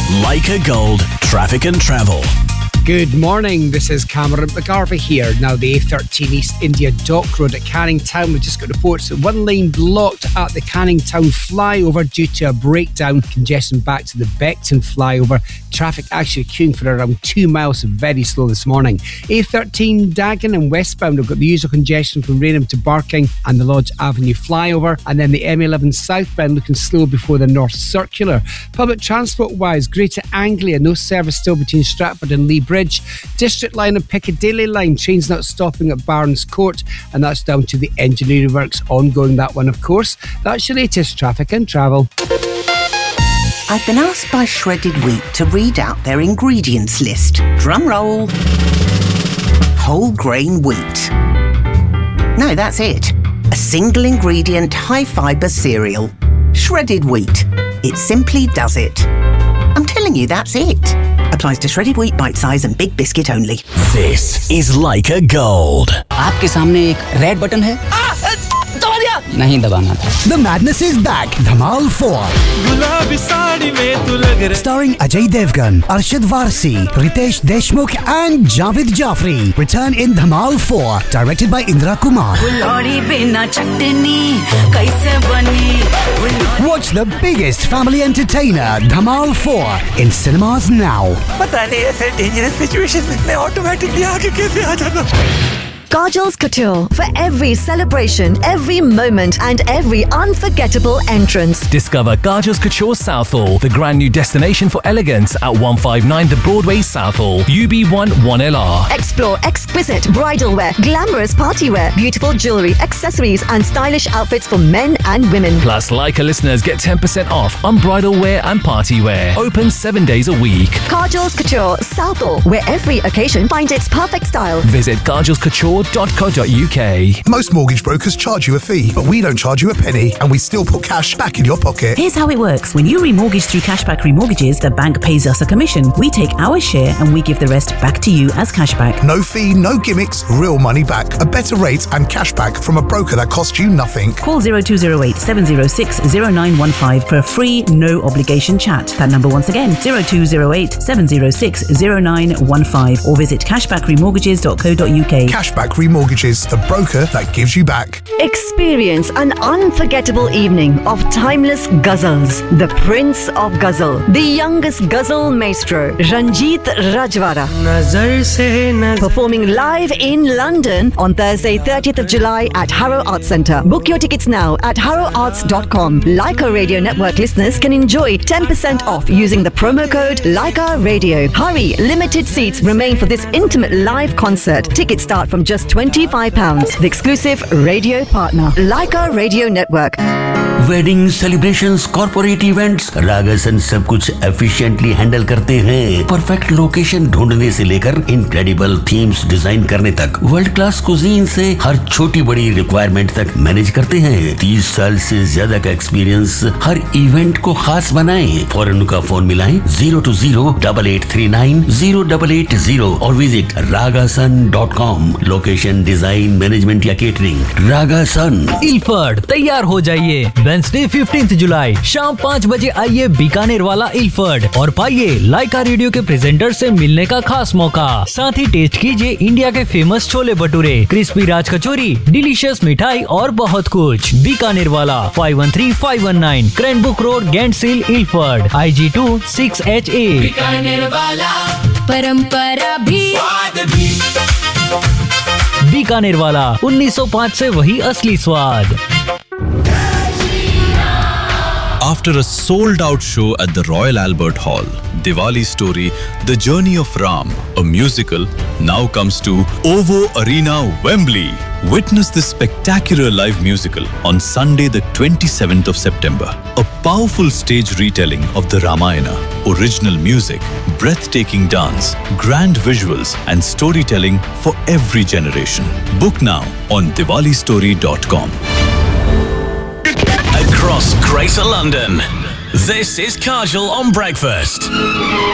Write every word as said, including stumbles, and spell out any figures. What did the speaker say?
Leica Gold Traffic and Travel. Good morning, this is Cameron McGarvey here. Now the A thirteen East India Dock Road at Canning Town. We've just got reports that one lane blocked at the Canning Town flyover due to a breakdown. Congestion back to the Beckton flyover. Traffic actually queuing for around two miles, so very slow this morning. A thirteen Dagenham and westbound have got the usual congestion from Rainham to Barking and the Lodge Avenue flyover. And then the M eleven southbound looking slow before the North Circular. Public transport wise, Greater Anglia, no service still between Stratford and Lee Bridge. District line and Piccadilly line, trains not stopping at Barnes Court, and that's down to the engineering works ongoing, that one of course. That's your latest Traffic and Travel. I've been asked by Shredded Wheat to read out their ingredients list. Drum roll. Whole grain wheat. No, that's it. A single ingredient high fibre cereal. Shredded Wheat. It simply does it. I'm telling you, that's it. Applies to shredded wheat, bite size and big biscuit only. This is Leica Gold. आपके सामने एक red button है नहीं दबाना था. The madness is back. Dhamal four. Starring Ajay Devgan, Arshad Varsi, Ritesh Deshmukh and Javed Jafri. Return in Dhamal four. Directed by Indra Kumar. Watch the biggest family entertainer, Dhamal four, in cinemas now. पता नहीं ऐसे dangerous situations में मैं automatically आगे कैसे आ जाता. Kajal's Couture. For every celebration, every moment and every unforgettable entrance. Discover Kajal's Couture Southall, the brand new destination for elegance at one fifty-nine The Broadway Southall, U B one one L R. Explore exquisite bridal wear, glamorous party wear, beautiful jewellery, accessories and stylish outfits for men and women. Plus, Leica listeners get ten percent off on bridal wear and party wear. Open seven days a week. Kajal's Couture Southall, where every occasion finds its perfect style. Visit kajals couture dot co dot U K. Most mortgage brokers charge you a fee, but we don't charge you a penny, and we still put cash back in your pocket. Here's how it works. When you remortgage through Cashback Remortgages, the bank pays us a commission. We take our share and we give the rest back to you as cashback. No fee, no gimmicks, real money back. A better rate and cashback from a broker that costs you nothing. Call zero two zero eight seven zero six zero nine one five for a free, no obligation chat. That number once again, zero two zero eight seven zero six zero nine one five, or visit cashback remortgages dot co dot U K. Cashback Remortgages, the broker that gives you back. Experience an unforgettable evening of timeless ghazals. The Prince of Ghazal, the youngest ghazal maestro, Ranjit Rajwara, performing live in London on Thursday, thirtieth of July at Harrow Arts Centre. Book your tickets now at harrow arts dot com. Leica Radio Network listeners can enjoy ten percent off using the promo code Leica Radio. Hurry, limited seats remain for this intimate live concert. Tickets start from just twenty-five pounds. The exclusive radio partner, Leica Radio Network. Wedding celebrations, corporate events, रागासन सब कुछ efficiently handle करते हैं. Perfect location ढूंढने से लेकर incredible themes design करने तक, world class cuisine से हर छोटी बड़ी रिक्वायरमेंट तक मैनेज करते हैं. तीस साल से ज्यादा का एक्सपीरियंस हर इवेंट को खास बनाएं. फौरन उनका फोन मिलाएं zero to zero double eight three nine zero double eight zero और visit रागासन dot com. Location, design, management या केटरिंग, रागासन. इल्फर्ड तैयार हो जाइए. वेडनेसडे फिफ्टींथ जुलाई शाम पाँच बजे आइए बीकानेर वाला इल्फर्ड और पाइए लाइका रेडियो के प्रेजेंटर से मिलने का खास मौका. साथ ही टेस्ट कीजिए इंडिया के फेमस छोले भटूरे, क्रिस्पी राज कचौरी, डिलीशियस मिठाई और बहुत कुछ. बीकानेर वाला five one three five one nine क्रैनबुक road, गेंटसिल, Ilford, I ji to six H A. Bikaner वाला परंपरा भी बीकानेर वाला उन्नीस सौ पाँच से वही असली स्वाद. After a sold-out show at the Royal Albert Hall, Diwali Story, The Journey of Ram, a musical, now comes to OVO Arena, Wembley. Witness this spectacular live musical on Sunday the twenty-seventh of September. A powerful stage retelling of the Ramayana, original music, breathtaking dance, grand visuals and storytelling for every generation. Book now on diwali story dot com. Across Greater London, this is Kajal on Breakfast.